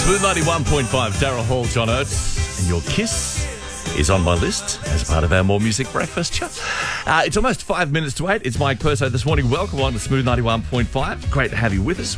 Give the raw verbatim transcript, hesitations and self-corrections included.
Smooth ninety-one point five, Daryl Hall, John Oates, and Your Kiss is on my list as part of our More Music Breakfast show. Uh, it's almost five minutes to eight. It's Mike Perso this morning. Welcome on to Smooth ninety-one point five. Great to have you with us.